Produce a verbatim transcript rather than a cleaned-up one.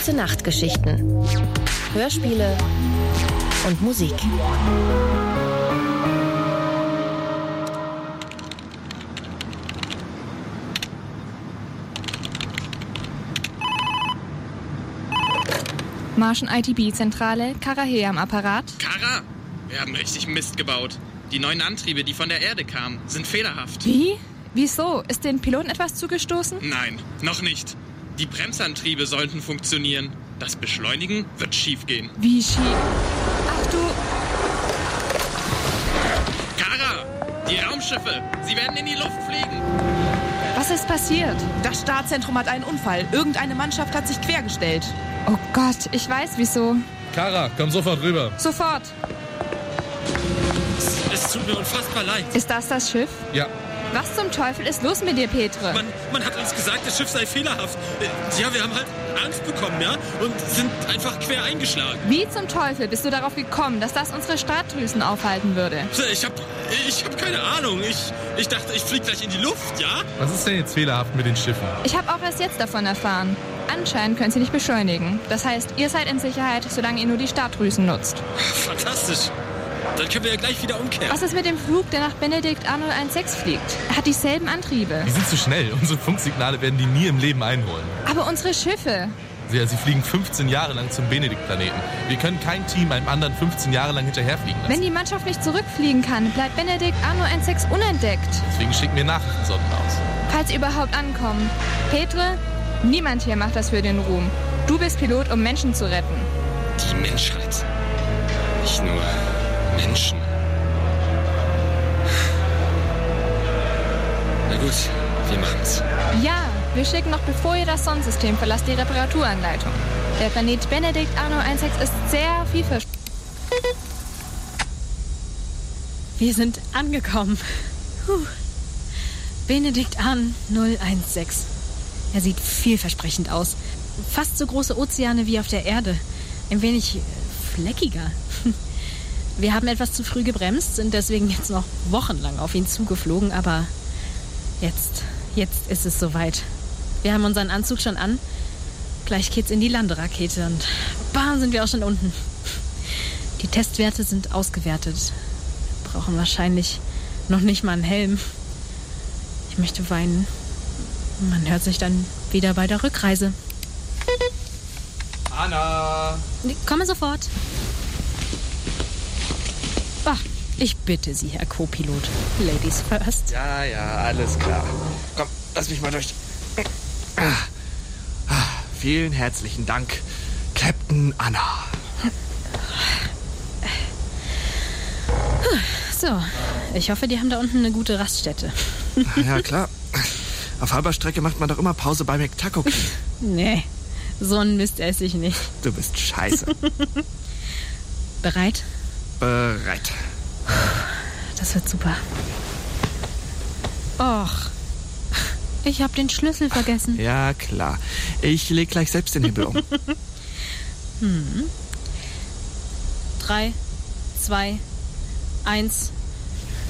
Gute-Nacht-Geschichten. Hörspiele und Musik. Martian I T B-Zentrale, Kara hier am Apparat. Kara, wir haben richtig Mist gebaut. Die neuen Antriebe, die von der Erde kamen, sind fehlerhaft. Wie? Wieso? Ist den Piloten etwas zugestoßen? Nein, noch nicht. Die Bremsantriebe sollten funktionieren. Das Beschleunigen wird schiefgehen. Wie schief? Ach du... Kara, die Raumschiffe, sie werden in die Luft fliegen. Was ist passiert? Das Startzentrum hat einen Unfall. Irgendeine Mannschaft hat sich quergestellt. Oh Gott, ich weiß wieso. Kara, komm sofort rüber. Sofort. Es, es tut mir unfassbar leid. Ist das das Schiff? Ja. Was zum Teufel ist los mit dir, Petre? Man, man hat uns gesagt, das Schiff sei fehlerhaft. Ja, wir haben halt Angst bekommen, ja? Und sind einfach quer eingeschlagen. Wie zum Teufel bist du darauf gekommen, dass das unsere Startdrüsen aufhalten würde? Ich hab, ich hab keine Ahnung. Ich, ich dachte, ich flieg gleich in die Luft, ja? Was ist denn jetzt fehlerhaft mit den Schiffen? Ich habe auch erst jetzt davon erfahren. Anscheinend können sie nicht beschleunigen. Das heißt, ihr seid in Sicherheit, solange ihr nur die Startdrüsen nutzt. Fantastisch. Dann können wir ja gleich wieder umkehren. Was ist mit dem Flug, der nach Benedikt A null eins sechs fliegt? Er hat dieselben Antriebe. Die sind zu schnell. Unsere Funksignale werden die nie im Leben einholen. Aber unsere Schiffe... Ja, sie fliegen fünfzehn Jahre lang zum Benedikt-Planeten. Wir können kein Team einem anderen fünfzehn Jahre lang hinterherfliegen lassen. Wenn die Mannschaft nicht zurückfliegen kann, bleibt Benedikt A null eins sechs unentdeckt. Deswegen schicken wir Nachrichtensonden aus. Falls sie überhaupt ankommen. Petre, niemand hier macht das für den Ruhm. Du bist Pilot, um Menschen zu retten. Die Menschheit. Nicht nur Menschen. Na gut, wir machen's. Ja, wir schicken noch bevor ihr das Sonnensystem verlasst die Reparaturanleitung. Der Planet Benedikt A null eins sechs ist sehr vielversprechend. Wir sind angekommen. Puh. Benedikt A null eins sechs. Er sieht vielversprechend aus. Fast so große Ozeane wie auf der Erde. Ein wenig fleckiger. Wir haben etwas zu früh gebremst, sind deswegen jetzt noch wochenlang auf ihn zugeflogen, aber jetzt, jetzt ist es soweit. Wir haben unseren Anzug schon an. Gleich geht's in die Landerakete und bam, sind wir auch schon unten. Die Testwerte sind ausgewertet. Wir brauchen wahrscheinlich noch nicht mal einen Helm. Ich möchte weinen. Man hört sich dann wieder bei der Rückreise. Anna! Komme sofort. Ach, ich bitte Sie, Herr Co-Pilot. Ladies first. Ja, ja, alles klar. Komm, lass mich mal durch. Ah, ah, vielen herzlichen Dank, Captain Anna. So, ich hoffe, die haben da unten eine gute Raststätte. Ja, klar. Auf halber Strecke macht man doch immer Pause bei McTaco. Nee, so ein Mist esse ich nicht. Du bist scheiße. Bereit? Bereit. Das wird super. Och, ich habe den Schlüssel vergessen. Ja, klar. Ich leg gleich selbst den Hebel um. Hm. Drei, zwei, eins.